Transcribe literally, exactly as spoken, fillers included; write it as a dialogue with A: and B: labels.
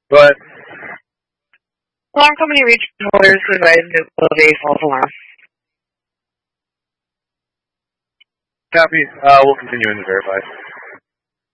A: But
B: Alarm company reached holders who advised it will be false alarm.
A: copy. Uh, we'll continue in to verify.